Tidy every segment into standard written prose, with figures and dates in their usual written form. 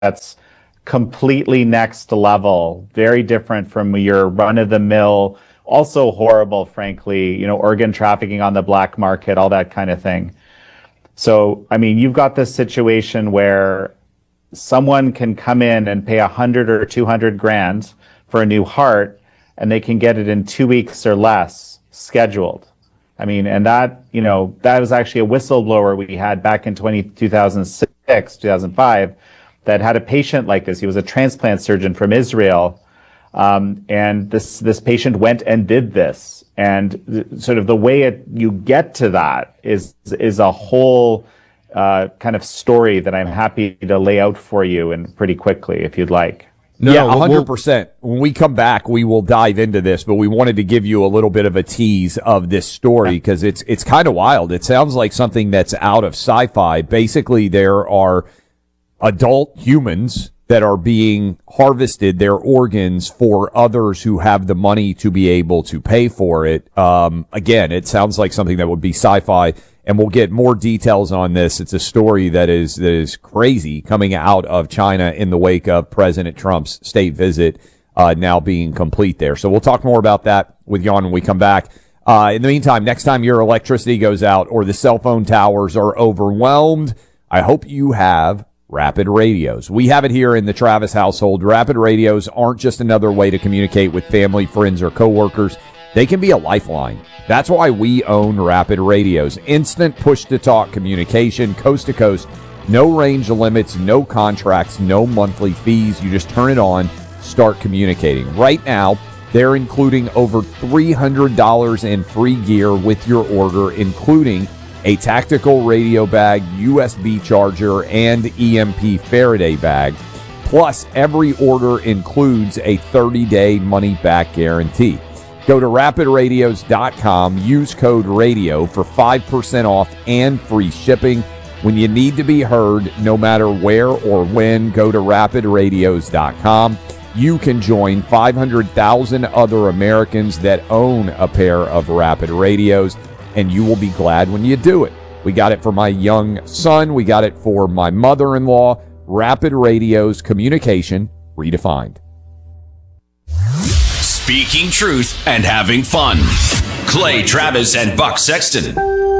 that's completely next level, very different from your run-of-the-mill, also horrible, frankly, organ trafficking on the black market, all that kind of thing. So, I mean, you've got this situation where someone can come in and pay 100 or 200 grand for a new heart, and they can get it in 2 weeks or less, scheduled. I mean, and that was actually a whistleblower we had back in 2006, 2005, that had a patient like this. He was a transplant surgeon from Israel, and this patient went and did this. And sort of the way you get to that is a whole kind of story that I'm happy to lay out for you and pretty quickly, if you'd like. No, yeah, 100%. When we come back, we will dive into this, but we wanted to give you a little bit of a tease of this story because it's kind of wild. It sounds like something that's out of sci-fi. Basically, there are adult humans that are being harvested, their organs, for others who have the money to be able to pay for it. Again, it sounds like something that would be sci-fi, and we'll get more details on this. It's a story that is crazy coming out of China in the wake of President Trump's state visit now being complete there. So we'll talk more about that with Jan when we come back. In the meantime, next time your electricity goes out or the cell phone towers are overwhelmed, I hope you have Rapid Radios. We have it here in the Travis household. Rapid Radios aren't just another way to communicate with family, friends, or coworkers. They can be a lifeline. That's why we own Rapid Radios. Instant push-to-talk communication, coast to coast, no range limits, no contracts, no monthly fees. You just turn it on, start communicating. Right now, they're including over $300 in free gear with your order, including a tactical radio bag, USB charger, and EMP Faraday bag. Plus, every order includes a 30-day money-back guarantee. Go to rapidradios.com, use code RADIO for 5% off and free shipping. When you need to be heard, no matter where or when, go to rapidradios.com. You can join 500,000 other Americans that own a pair of Rapid Radios, and you will be glad when you do it. We got it for my young son. We got it for my mother-in-law. Rapid Radios, communication redefined. Speaking truth and having fun. Clay Travis and Buck Sexton.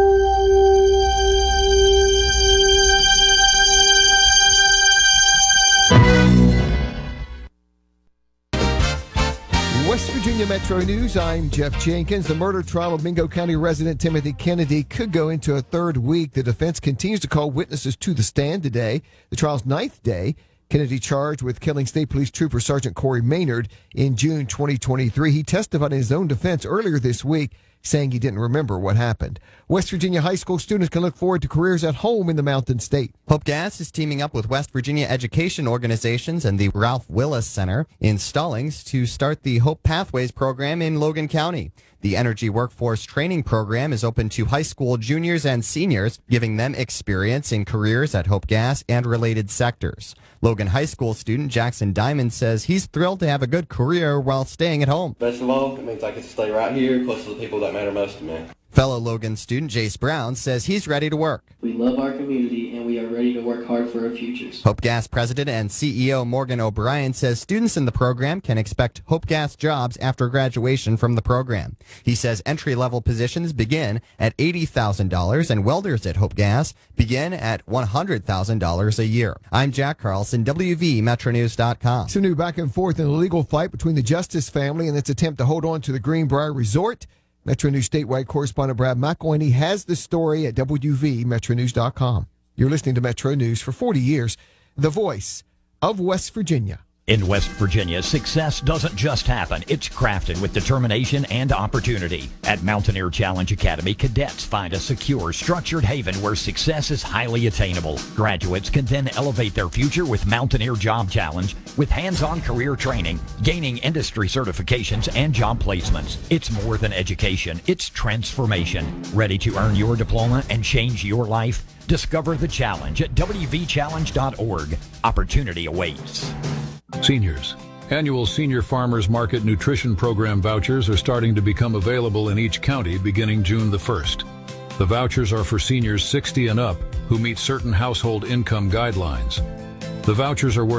West Virginia Metro News, I'm Jeff Jenkins. The murder trial of Mingo County resident Timothy Kennedy could go into a third week. The defense continues to call witnesses to the stand today. The trial's ninth day. Kennedy charged with killing State Police Trooper Sergeant Corey Maynard in June 2023. He testified in his own defense earlier this week, saying he didn't remember what happened. West Virginia high school students can look forward to careers at home in the Mountain State. Hope Gas is teaming up with West Virginia education organizations and the Ralph Willis Center in Stallings to start the Hope Pathways program in Logan County. The Energy Workforce Training Program is open to high school juniors and seniors, giving them experience in careers at Hope Gas and related sectors. Logan High School student Jackson Diamond says he's thrilled to have a good career while staying at home. Best of all, it means I can stay right here, close to the people that matter most to me. Fellow Logan student Jace Brown says he's ready to work. We love our community and we are ready to work hard for our futures. Hope Gas President and CEO Morgan O'Brien says students in the program can expect Hope Gas jobs after graduation from the program. He says entry-level positions begin at $80,000 and welders at Hope Gas begin at $100,000 a year. I'm Jack Carlson, WVMetroNews.com. Some new back and forth in a legal fight between the Justice family and its attempt to hold on to the Greenbrier Resort. Metro News statewide correspondent Brad McElwain has the story at WVMetroNews.com. You're listening to Metro News for 40 years, the voice of West Virginia. In West Virginia, success doesn't just happen. It's crafted with determination and opportunity. At Mountaineer Challenge Academy, cadets find a secure, structured haven where success is highly attainable. Graduates can then elevate their future with Mountaineer Job Challenge, with hands-on career training, gaining industry certifications, and job placements. It's more than education. It's transformation. Ready to earn your diploma and change your life? Discover the challenge at wvchallenge.org. Opportunity awaits. Seniors. Annual Senior Farmers Market Nutrition Program vouchers are starting to become available in each county beginning June the 1st. The vouchers are for seniors 60 and up who meet certain household income guidelines. The vouchers are worth